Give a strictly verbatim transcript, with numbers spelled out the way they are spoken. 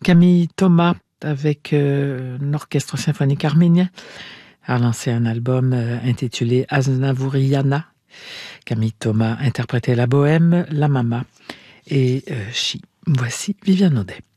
Camille Thomas, avec euh, l'Orchestre symphonique arménien, a lancé un album euh, intitulé Aznavouriana. Camille Thomas interprétait la bohème, la mama et euh, Chi. Voici Viviane Audet.